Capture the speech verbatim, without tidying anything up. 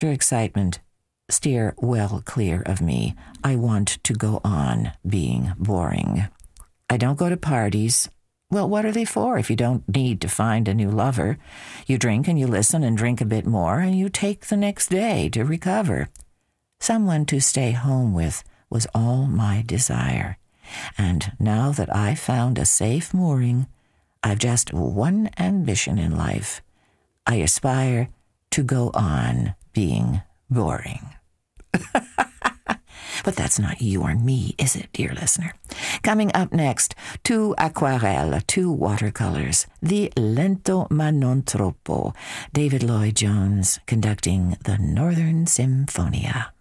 Your excitement, steer well clear of me. I want to go on being boring. I don't go to parties. Well, what are they for if you don't need to find a new lover? You drink and you listen and drink a bit more, and you take the next day to recover. Someone to stay home with was all my desire. And now that I've found a safe mooring, I've just one ambition in life. I aspire to go on being boring. But that's not you or me, is it, dear listener? Coming up next, two aquarelle, two watercolors, the Lento ma non troppo, David Lloyd Jones conducting the Northern Symphonia.